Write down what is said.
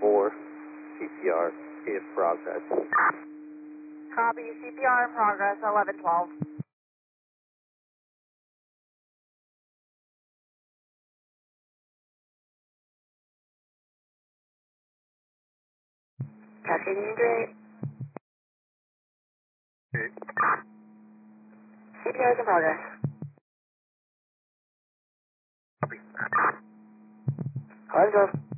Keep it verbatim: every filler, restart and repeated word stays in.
four, C P R in progress. Copy, C P R in progress, eleven twelve. Cascading Great. C P R is in progress. Copy. eleven twelve.